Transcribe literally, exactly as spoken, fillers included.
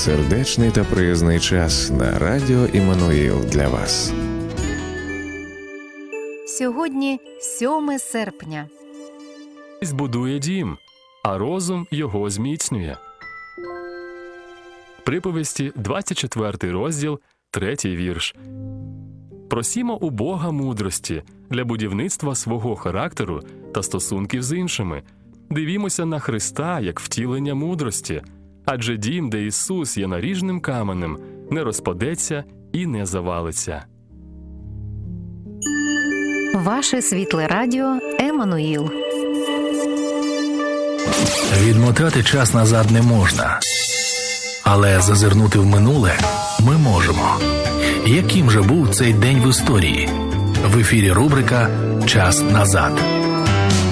Сердечний та приязний час на радіо Іммануїл для вас. Сьогодні сьоме серпня. Збудує дім, а розум його зміцнює. Приповісті, двадцять четвертий розділ, третій вірш. Просімо у Бога мудрості для будівництва свого характеру та стосунків з іншими. Дивімося на Христа як втілення мудрості, адже дім, де Ісус є наріжним каменем, не розпадеться і не завалиться. Ваше світле радіо Еммануїл. Відмотати час назад не можна. Але зазирнути в минуле ми можемо. Яким же був цей день в історії? В ефірі рубрика «Час назад».